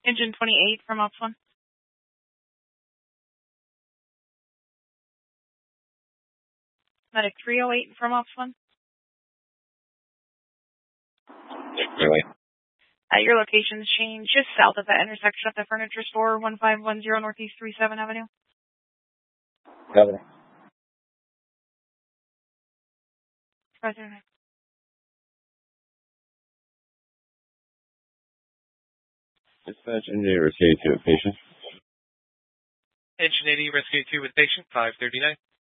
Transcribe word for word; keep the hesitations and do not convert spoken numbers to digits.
Engine twenty-eight from Ops one. Medic three oh eight from Ops one. Really? At your location's changed just south of the intersection of the furniture store, one five one zero Northeast thirty-seventh Avenue. Governor. President. Dispatch engineer rescue to a patient. Engine eighty rescue two with patient five thirty-nine.